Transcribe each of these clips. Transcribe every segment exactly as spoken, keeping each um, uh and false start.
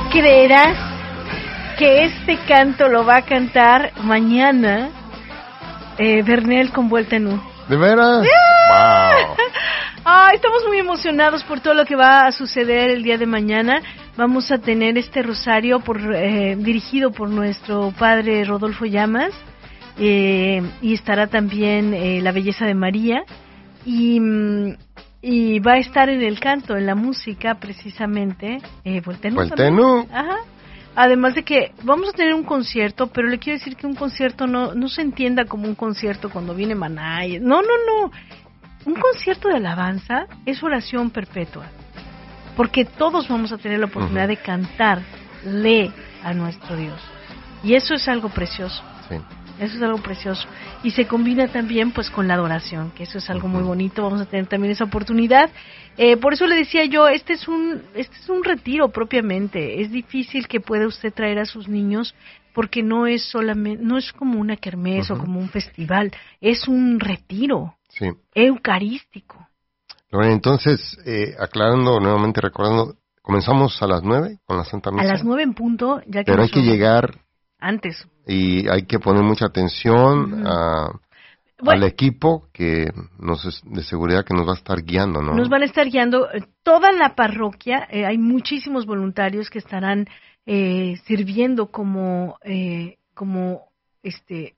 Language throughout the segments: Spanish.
creerás que este canto lo va a cantar mañana eh, Bernel con Vuelta en U? ¿De veras? ¡Yeah! ¡Wow! Ah, estamos muy emocionados por todo lo que va a suceder el día de mañana. Vamos a tener este rosario por, eh, dirigido por nuestro padre Rodolfo Llamas, eh, y estará también eh, La Belleza de María, y, y va a estar en el canto, en la música, precisamente, eh, Vuelta en U. Vuelta en U. Ajá. Además de que vamos a tener un concierto, pero le quiero decir que un concierto no, no se entienda como un concierto cuando viene Maná. Y, no, no, no. Un concierto de alabanza es oración perpetua, porque todos vamos a tener la oportunidad uh-huh. de cantarle a nuestro Dios, y eso es algo precioso. Sí. Eso es algo precioso, y se combina también pues con la adoración, que eso es algo uh-huh. muy bonito. Vamos a tener también esa oportunidad. Eh, por eso le decía yo, este es un este es un retiro propiamente. Es difícil que pueda usted traer a sus niños, porque no es solamente, no es como una kermés uh-huh. o como un festival, es un retiro. Sí. Eucarístico. Bueno, entonces, eh, aclarando nuevamente, recordando, comenzamos a las nueve con la Santa Misa. A las nueve en punto, ya que pero hay que llegar antes. Y hay que poner mucha atención uh-huh. a, bueno, al equipo que nos es de seguridad que nos va a estar guiando, ¿no? Nos van a estar guiando toda la parroquia. Eh, hay muchísimos voluntarios que estarán eh, sirviendo como, eh, como, este,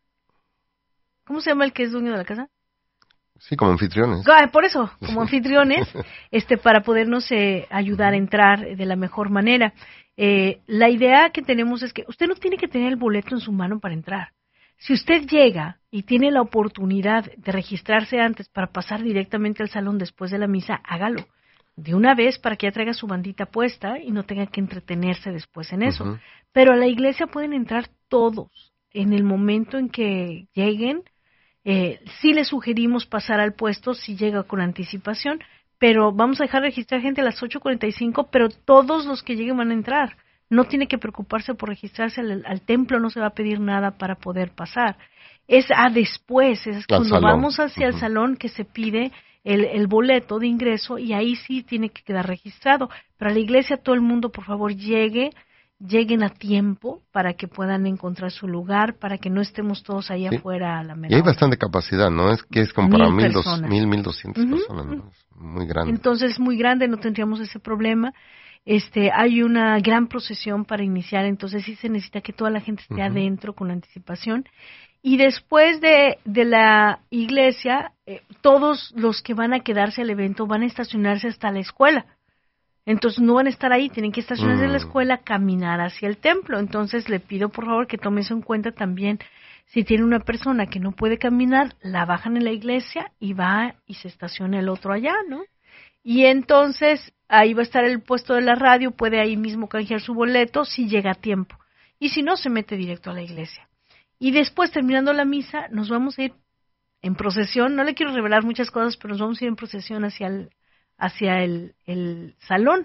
¿cómo se llama el que es dueño de la casa? Sí, como anfitriones. Ah, por eso, como anfitriones, este, para podernos eh, ayudar a entrar de la mejor manera. Eh, la idea que tenemos es que usted no tiene que tener el boleto en su mano para entrar. Si usted llega y tiene la oportunidad de registrarse antes para pasar directamente al salón después de la misa, hágalo de una vez para que ya traiga su bandita puesta y no tenga que entretenerse después en eso. Uh-huh. Pero a la iglesia pueden entrar todos en el momento en que lleguen. Eh, sí les sugerimos pasar al puesto si llega con anticipación, pero vamos a dejar registrar gente a las ocho cuarenta y cinco, pero todos los que lleguen van a entrar. No tiene que preocuparse por registrarse al, al templo, no se va a pedir nada para poder pasar. Es a después, es cuando salón. Vamos hacia uh-huh. el salón que se pide el, el boleto de ingreso, y ahí sí tiene que quedar registrado. Pero a la iglesia todo el mundo, por favor, llegue, lleguen a tiempo para que puedan encontrar su lugar, para que no estemos todos ahí sí. afuera a la mera. Y hay bastante capacidad, ¿no? Es que es como para mil, dos, mil, mil doscientas uh-huh. personas, ¿no? Es muy grande. Entonces es muy grande, no tendríamos ese problema. Este, hay una gran procesión para iniciar, entonces sí se necesita que toda la gente esté uh-huh. adentro con anticipación. Y después de, de la iglesia, eh, todos los que van a quedarse al evento van a estacionarse hasta la escuela. Entonces no van a estar ahí, tienen que estacionarse mm. en la escuela, caminar hacia el templo. Entonces le pido por favor que tome eso en cuenta también. Si tiene una persona que no puede caminar, la bajan en la iglesia y va y se estaciona el otro allá, ¿no? Y entonces ahí va a estar el puesto de la radio, puede ahí mismo canjear su boleto si llega a tiempo. Y si no, se mete directo a la iglesia. Y después, terminando la misa, nos vamos a ir en procesión. No le quiero revelar muchas cosas, pero nos vamos a ir en procesión hacia el hacia el, el salón,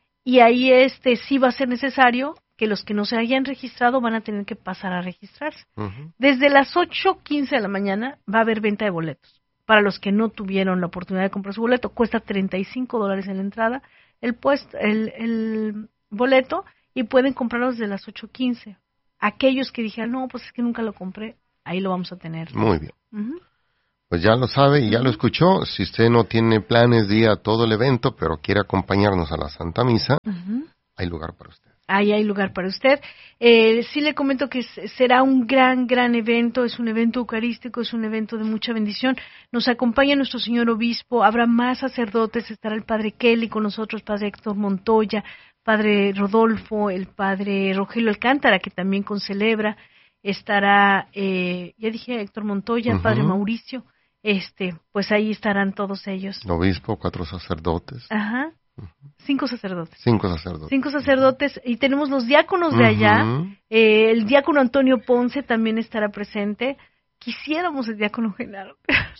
y ahí este sí va a ser necesario que los que no se hayan registrado van a tener que pasar a registrarse. Uh-huh. Desde las ocho quince de la mañana va a haber venta de boletos. Para los que no tuvieron la oportunidad de comprar su boleto, cuesta treinta y cinco dólares en la entrada el, puesto, el, el boleto, y pueden comprarlo desde las ocho quince. Aquellos que dijeron, no, pues es que nunca lo compré, ahí lo vamos a tener. Muy bien. Uh-huh. Pues ya lo sabe y ya lo escuchó. Si usted no tiene planes de ir a todo el evento, pero quiere acompañarnos a la Santa Misa, uh-huh. hay lugar para usted. Ahí hay lugar para usted. Eh, sí le comento que será un gran, gran evento. Es un evento eucarístico, es un evento de mucha bendición. Nos acompaña nuestro señor obispo, habrá más sacerdotes, estará el padre Kelly con nosotros, padre Héctor Montoya, padre Rodolfo, el padre Rogelio Alcántara, que también concelebra. Estará, eh, ya dije, Héctor Montoya, uh-huh. padre Mauricio. Este, pues ahí estarán todos ellos. El obispo, cuatro sacerdotes. Ajá. Uh-huh. Cinco sacerdotes. Cinco sacerdotes. Cinco sacerdotes. Y tenemos los diáconos de allá. Uh-huh. Eh, el diácono Antonio Ponce también estará presente. Quisiéramos el diácono Genaro.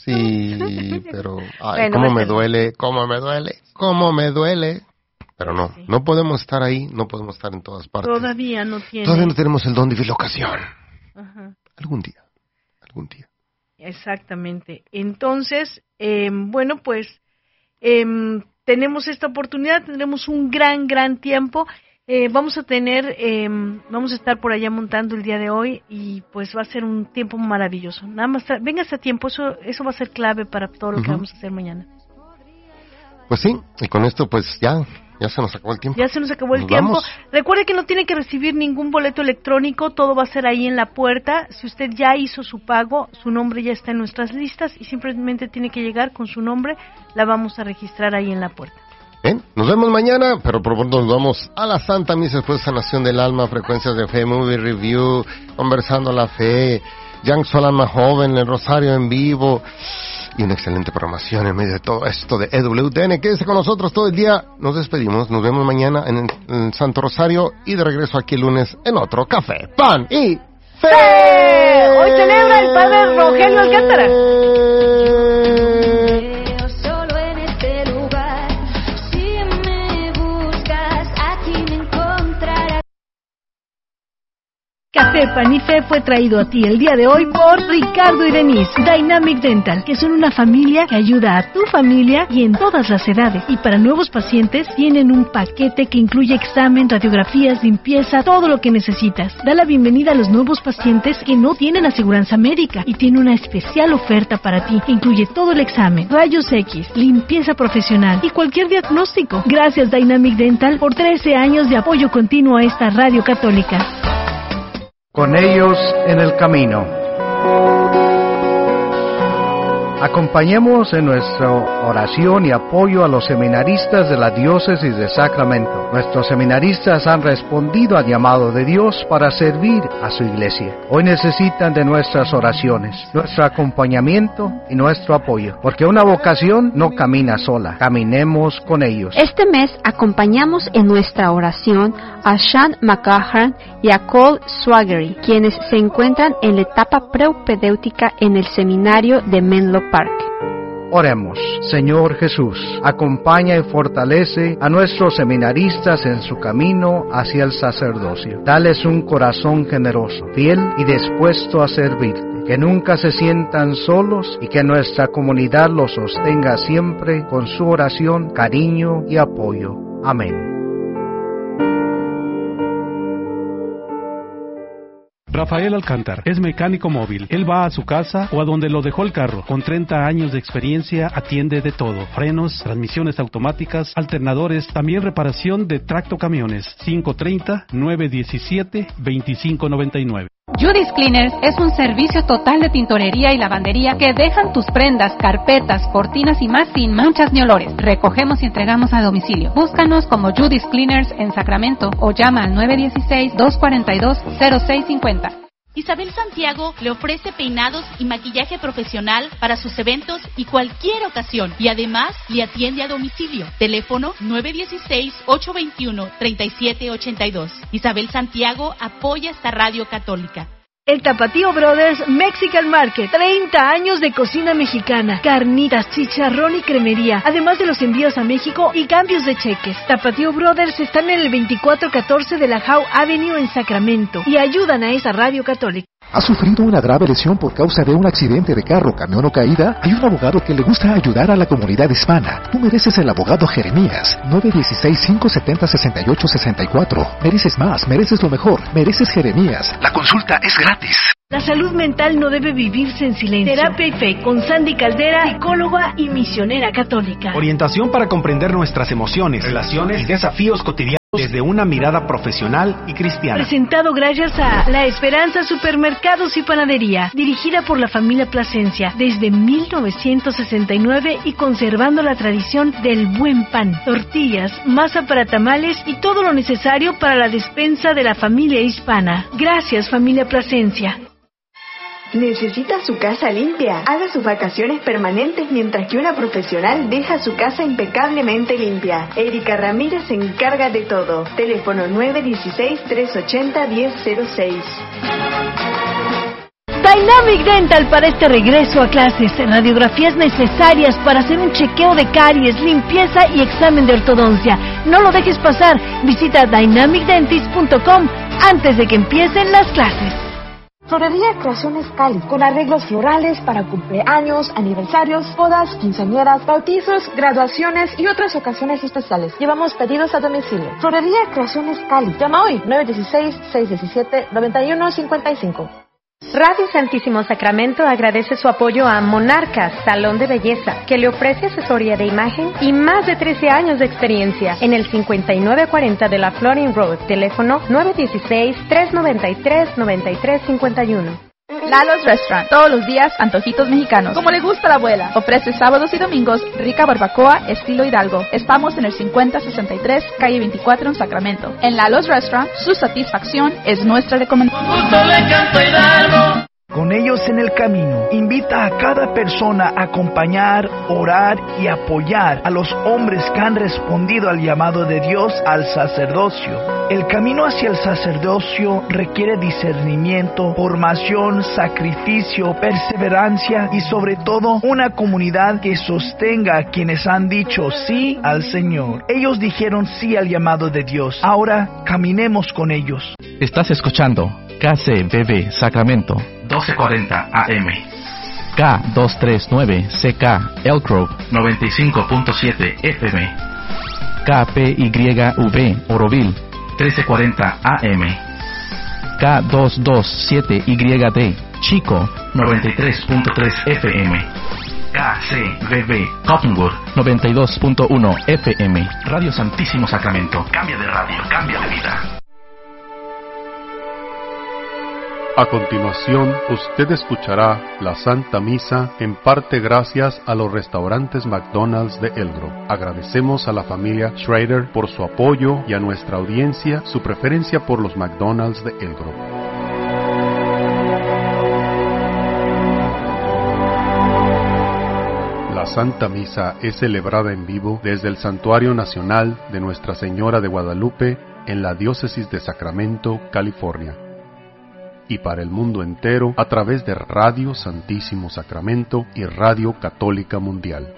Sí, pero ay, bueno, cómo me duele, cómo me duele, cómo me duele. Pero no, sí. no podemos estar ahí, no podemos estar en todas partes. Todavía no tiene. Todavía no tenemos el don de bilocación. Uh-huh. Algún día, algún día. Exactamente. Entonces, eh, bueno, pues eh, tenemos esta oportunidad, tendremos un gran, gran tiempo. Eh, vamos a tener, eh, vamos a estar por allá montando el día de hoy y pues va a ser un tiempo maravilloso. Nada más, tra- vengas a tiempo, eso eso va a ser clave para todo lo uh-huh. que vamos a hacer mañana. Pues sí, y con esto pues ya, ya se nos acabó el tiempo. Ya se nos acabó el ¿Nos tiempo. vamos? Recuerde que no tiene que recibir ningún boleto electrónico, todo va a ser ahí en la puerta. Si usted ya hizo su pago, su nombre ya está en nuestras listas y simplemente tiene que llegar con su nombre, la vamos a registrar ahí en la puerta. Bien, nos vemos mañana, pero por pronto nos vamos a la Santa Misa, después Sanación del Alma, Frecuencias de Fe, Movie Review, Conversando la Fe, Young Soul Alma Joven, el Rosario en vivo y una excelente programación en medio de todo esto de E W T N. Quédese con nosotros todo el día, nos despedimos, nos vemos mañana en el, en el Santo Rosario y de regreso aquí el lunes en otro Café, Pan y Fe. Hoy celebra el Padre Rogelio Alcántara. Café Pan y Fe fue traído a ti el día de hoy por Ricardo y Denise, Dynamic Dental, que son una familia que ayuda a tu familia y en todas las edades. Y para nuevos pacientes tienen un paquete que incluye examen, radiografías, limpieza, todo lo que necesitas. Da la bienvenida a los nuevos pacientes que no tienen aseguranza médica y tiene una especial oferta para ti. Incluye todo el examen, rayos X, limpieza profesional y cualquier diagnóstico. Gracias Dynamic Dental por trece años de apoyo continuo a esta radio católica. Con ellos en el camino. Acompañemos en nuestra oración y apoyo a los seminaristas de la Diócesis de Sacramento. Nuestros seminaristas han respondido al llamado de Dios para servir a su iglesia. Hoy necesitan de nuestras oraciones, nuestro acompañamiento y nuestro apoyo, porque una vocación no camina sola, caminemos con ellos. Este mes acompañamos en nuestra oración a Sean McCahern y a Cole Swaggery, quienes se encuentran en la etapa preupedéutica en el seminario de Menlo Park. Oremos. Señor Jesús, acompaña y fortalece a nuestros seminaristas en su camino hacia el sacerdocio. Dales un corazón generoso, fiel y dispuesto a servirte. Que nunca se sientan solos y que nuestra comunidad los sostenga siempre con su oración, cariño y apoyo. Amén. Rafael Alcántar es mecánico móvil. Él va a su casa o a donde lo dejó el carro. Con treinta años de experiencia atiende de todo: frenos, transmisiones automáticas, alternadores, también reparación de tractocamiones. cinco treinta, nueve diecisiete, veinticinco noventa y nueve. Judy's Cleaners es un servicio total de tintorería y lavandería que dejan tus prendas, carpetas, cortinas y más sin manchas ni olores. Recogemos y entregamos a domicilio. Búscanos como Judy's Cleaners en Sacramento o llama al nueve uno seis, dos cuatro dos, cero seis cinco cero. Isabel Santiago le ofrece peinados y maquillaje profesional para sus eventos y cualquier ocasión, y además le atiende a domicilio. Teléfono nueve uno seis, ocho dos uno, tres siete ocho dos. Isabel Santiago apoya esta radio católica. El Tapatío Brothers Mexican Market, treinta años de cocina mexicana, carnitas, chicharrón y cremería, además de los envíos a México y cambios de cheques. Tapatío Brothers están en el veinticuatro catorce de la Howe Avenue en Sacramento y ayudan a esa radio católica. ¿Has sufrido una grave lesión por causa de un accidente de carro, camión o caída? Hay un abogado que le gusta ayudar a la comunidad hispana. Tú mereces el abogado Jeremías. nueve uno seis, cinco siete cero, seis ocho seis cuatro. Mereces más, mereces lo mejor. Mereces Jeremías. La consulta es gratis. La salud mental no debe vivirse en silencio. Terapia y Fe con Sandy Caldera, psicóloga y misionera católica. Orientación para comprender nuestras emociones, relaciones y desafíos cotidianos desde una mirada profesional y cristiana. Presentado gracias a La Esperanza Supermercados y Panadería, dirigida por la familia Plasencia desde mil novecientos sesenta y nueve y conservando la tradición del buen pan, tortillas, masa para tamales y todo lo necesario para la despensa de la familia hispana. Gracias, familia Plasencia. ¿Necesita su casa limpia? Haga sus vacaciones permanentes mientras que una profesional deja su casa impecablemente limpia. Erika Ramírez se encarga de todo. Teléfono nueve uno seis, tres ocho cero, uno cero cero seis. Dynamic Dental para este regreso a clases. Radiografías necesarias para hacer un chequeo de caries, limpieza y examen de ortodoncia. No lo dejes pasar. Visita dynamic dentist punto com antes de que empiecen las clases. Florería Creaciones Cali, con arreglos florales para cumpleaños, aniversarios, bodas, quinceañeras, bautizos, graduaciones y otras ocasiones especiales. Llevamos pedidos a domicilio. Florería Creaciones Cali. Llama hoy nueve uno seis, seis uno siete, nueve uno cinco cinco. Radio Santísimo Sacramento agradece su apoyo a Monarcas, Salón de Belleza, que le ofrece asesoría de imagen y más de trece años de experiencia en el cincuenta y nueve cuarenta de la Florin Road, teléfono nueve uno seis, tres nueve tres, nueve tres cinco uno. Lalo's Restaurant, todos los días antojitos mexicanos, como le gusta a la abuela. Ofrece sábados y domingos rica barbacoa estilo Hidalgo. Estamos en el cincuenta sesenta y tres, calle veinticuatro en Sacramento. En Lalo's Restaurant, su satisfacción es nuestra recomendación. Con ellos en el camino, invita a cada persona a acompañar, orar y apoyar a los hombres que han respondido al llamado de Dios al sacerdocio. El camino hacia el sacerdocio requiere discernimiento, formación, sacrificio, perseverancia y sobre todo una comunidad que sostenga a quienes han dicho sí al Señor. Ellos dijeron sí al llamado de Dios. Ahora caminemos con ellos. Estás escuchando K C B B Sacramento doce cuarenta A M, K doscientos treinta y nueve C K Elk Grove noventa y cinco punto siete F M, K P Y V Oroville trece cuarenta A M, K doscientos veintisiete Y D Chico noventa y tres punto tres F M, K C B B Cottonwood noventa y dos punto uno F M. Radio Santísimo Sacramento. Cambia de radio, cambia de vida. A continuación, usted escuchará la Santa Misa en parte gracias a los restaurantes McDonald's de El Grove. Agradecemos a la familia Schrader por su apoyo y a nuestra audiencia su preferencia por los McDonald's de El Grove. La Santa Misa es celebrada en vivo desde el Santuario Nacional de Nuestra Señora de Guadalupe en la Diócesis de Sacramento, California, y para el mundo entero a través de Radio Santísimo Sacramento y Radio Católica Mundial.